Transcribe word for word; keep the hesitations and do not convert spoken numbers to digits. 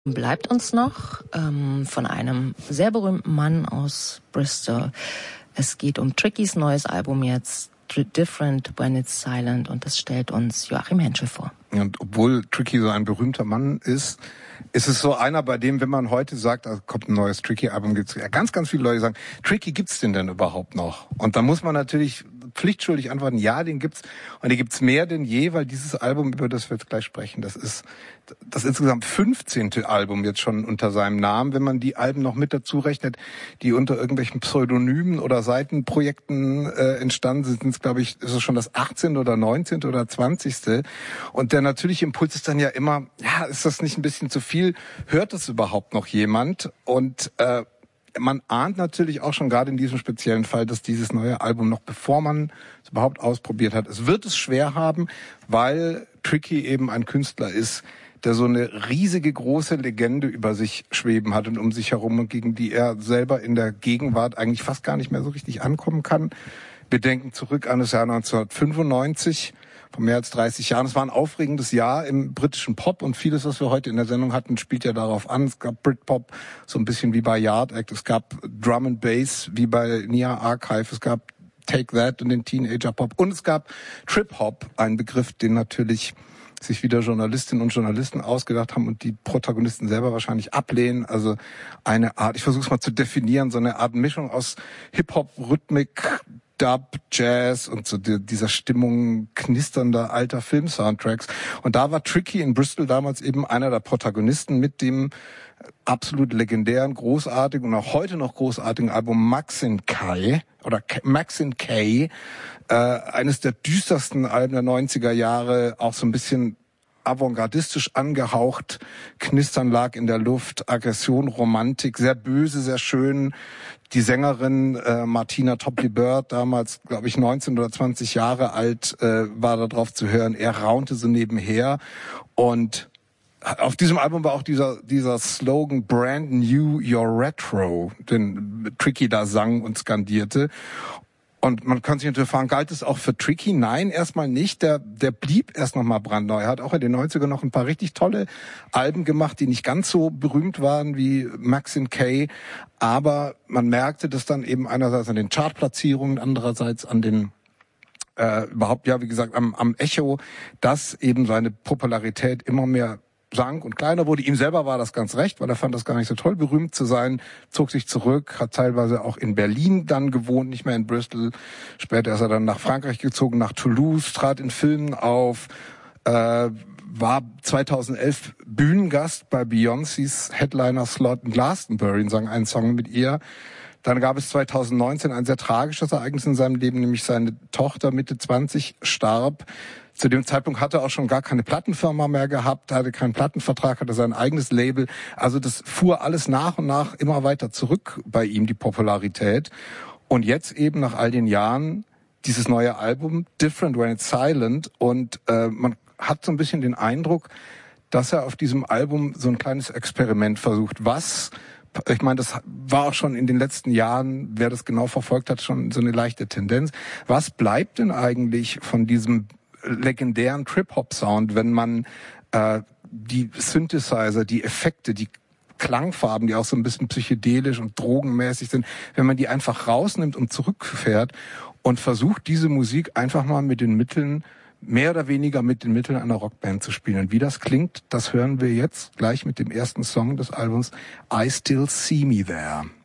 Bleibt uns noch ähm, von einem sehr berühmten Mann aus Bristol. Es geht um Tricky's neues Album jetzt, Different When It's Silent, und das stellt uns Joachim Henschel vor. Und obwohl Tricky so ein berühmter Mann ist, ist es so einer, bei dem, wenn man heute sagt, da kommt ein neues Tricky-Album, gibt's ja ganz, ganz viele Leute, die sagen, Tricky gibt's den denn überhaupt noch? Und da muss man natürlich pflichtschuldig antworten, ja, den gibt's. Und den gibt's mehr denn je, weil dieses Album, über das wir jetzt gleich sprechen, das ist das insgesamt fünfzehnte Album jetzt schon unter seinem Namen. Wenn man die Alben noch mit dazu rechnet, die unter irgendwelchen Pseudonymen oder Seitenprojekten äh, entstanden sind, sind es, glaube ich, ist es schon das achtzehnte oder neunzehnte oder zwanzigste. Und der natürliche Impuls ist dann ja immer, ja, ist das nicht ein bisschen zu viel? Hört das überhaupt noch jemand? Und äh, man ahnt natürlich auch schon gerade in diesem speziellen Fall, dass dieses neue Album noch, bevor man es überhaupt ausprobiert hat, es wird es schwer haben, weil Tricky eben ein Künstler ist, der so eine riesige, große Legende über sich schweben hat und um sich herum und gegen die er selber in der Gegenwart eigentlich fast gar nicht mehr so richtig ankommen kann. Wir denken zurück an das Jahr neunzehnhundertfünfundneunzig, vor mehr als dreißig Jahren. Es war ein aufregendes Jahr im britischen Pop und vieles, was wir heute in der Sendung hatten, spielt ja darauf an. Es gab Britpop, so ein bisschen wie bei Yard Act. Es gab Drum and Bass, wie bei Nia Archive. Es gab Take That und den Teenager Pop. Und es gab Trip Hop, ein Begriff, den natürlich sich wieder Journalistinnen und Journalisten ausgedacht haben und die Protagonisten selber wahrscheinlich ablehnen. Also eine Art, ich versuche es mal zu definieren, so eine Art Mischung aus Hip-Hop, Rhythmik, Dub, Jazz und so dieser Stimmung knisternder alter Film-Soundtracks. Und da war Tricky in Bristol damals eben einer der Protagonisten mit dem absolut legendären, großartigen und auch heute noch großartigen Album Maxine K. oder Maxine K. Äh, eines der düstersten Alben der neunziger Jahre, auch so ein bisschen avantgardistisch angehaucht, Knistern lag in der Luft, Aggression, Romantik, sehr böse, sehr schön. Die Sängerin äh, Martina Topley-Bird, damals, glaube ich, neunzehn oder zwanzig Jahre alt, äh, war da drauf zu hören. Er raunte so nebenher. Und auf diesem Album war auch dieser dieser Slogan Brand New Your Retro, den Tricky da sang und skandierte. Und man kann sich natürlich fragen, galt es auch für Tricky? Nein, erstmal nicht. Der der blieb erst noch mal brandneu. Er hat auch in den neunzigern noch ein paar richtig tolle Alben gemacht, die nicht ganz so berühmt waren wie Maxine K. Aber man merkte das dann eben einerseits an den Chartplatzierungen, andererseits an den äh, überhaupt, ja, wie gesagt, am, am Echo, dass eben seine Popularität immer mehr sank und kleiner wurde. Ihm selber war das ganz recht, weil er fand das gar nicht so toll, berühmt zu sein, zog sich zurück, hat teilweise auch in Berlin dann gewohnt, nicht mehr in Bristol. Später ist er dann nach Frankreich gezogen, nach Toulouse, trat in Filmen auf, äh, war zweitausendelf Bühnengast bei Beyoncés Headliner-Slot in Glastonbury und sang einen Song mit ihr. Dann gab es zweitausendneunzehn ein sehr tragisches Ereignis in seinem Leben, nämlich seine Tochter Mitte zwanzig starb. Zu dem Zeitpunkt hatte er auch schon gar keine Plattenfirma mehr gehabt, hatte keinen Plattenvertrag, hatte sein eigenes Label. Also das fuhr alles nach und nach immer weiter zurück bei ihm, die Popularität. Und jetzt eben nach all den Jahren dieses neue Album, Different When It's Silent. Und äh, man hat so ein bisschen den Eindruck, dass er auf diesem Album so ein kleines Experiment versucht. Was, ich meine, das war auch schon in den letzten Jahren, wer das genau verfolgt hat, schon so eine leichte Tendenz. Was bleibt denn eigentlich von diesem legendären Trip-Hop-Sound, wenn man äh, die Synthesizer, die Effekte, die Klangfarben, die auch so ein bisschen psychedelisch und drogenmäßig sind, wenn man die einfach rausnimmt und zurückfährt und versucht, diese Musik einfach mal mit den Mitteln, mehr oder weniger mit den Mitteln einer Rockband zu spielen. Und wie das klingt, das hören wir jetzt gleich mit dem ersten Song des Albums I Still See Me There.